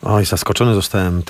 Oj, zaskoczony zostałem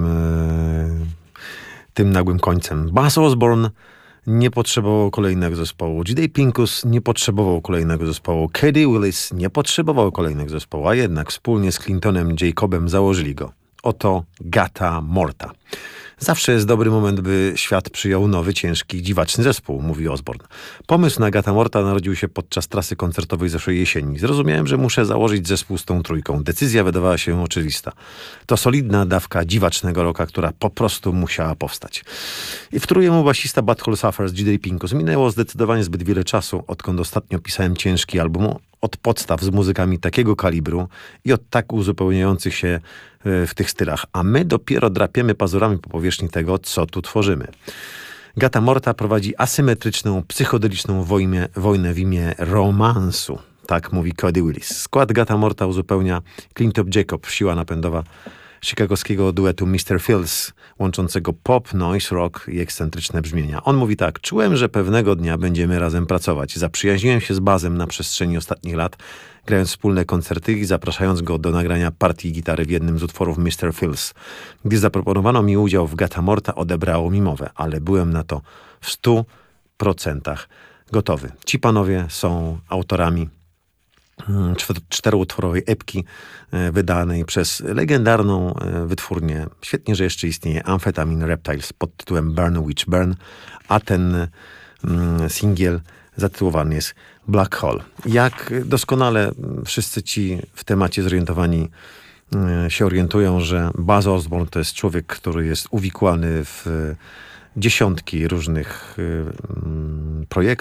tym nagłym końcem. Buzz Osborne nie potrzebował kolejnego zespołu. J.D. Pincus nie potrzebował kolejnego zespołu. Katie Willis nie potrzebował kolejnego zespołu, a jednak wspólnie z Clintonem Jacobem założyli go. Oto Gata Morta. Zawsze jest dobry moment, by świat przyjął nowy, ciężki, dziwaczny zespół, mówi Osborne. Pomysł na Gata Morta narodził się podczas trasy koncertowej zeszłej jesieni. Zrozumiałem, że muszę założyć zespół z tą trójką. Decyzja wydawała się oczywista. To solidna dawka dziwacznego rocka, która po prostu musiała powstać. I wtóruje mu basista Butthole Surfers J.D. Pincus. Minęło zdecydowanie zbyt wiele czasu, odkąd ostatnio pisałem ciężki album od podstaw z muzykami takiego kalibru i od tak uzupełniających się w tych stylach, a my dopiero drapiemy pazurami po powierzchni tego, co tu tworzymy. Gata Morta prowadzi asymetryczną, psychodeliczną wojnę w imię romansu. Tak mówi Cody Willis. Skład Gata Morta uzupełnia Clinton Jacob, siła napędowa chicagowskiego duetu Mr. Fields, łączącego pop, noise, rock i ekscentryczne brzmienia. On mówi tak: czułem, że pewnego dnia będziemy razem pracować. Zaprzyjaźniłem się z Bazem na przestrzeni ostatnich lat, grając wspólne koncerty i zapraszając go do nagrania partii gitary w jednym z utworów Mr. Fields. Gdy zaproponowano mi udział w Gata Morta, odebrało mi mowę, ale byłem na to w 100% gotowy. Ci panowie są autorami czteroutworowej epki wydanej przez legendarną wytwórnię, świetnie, że jeszcze istnieje, Amphetamine Reptiles pod tytułem Burn Witch Burn, a ten singiel zatytułowany jest Black Hole. Jak doskonale wszyscy ci w temacie zorientowani się orientują, że Buzz Osborne to jest człowiek, który jest uwikłany w dziesiątki różnych projektów,